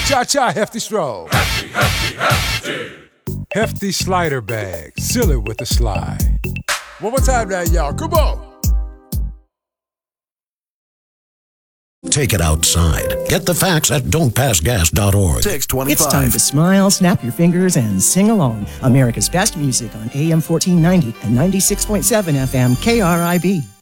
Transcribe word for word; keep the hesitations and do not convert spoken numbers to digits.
Cha-cha, hefty stroll. Hefty, hefty, hefty. Hefty slider bag. Seal it with a slide. One more time now, y'all. Come on. Take it outside. Get the facts at don't pass gas dot org. six twenty-five. It's time to smile, snap your fingers, and sing along. America's best music on A M fourteen ninety and ninety-six point seven F M K R I B.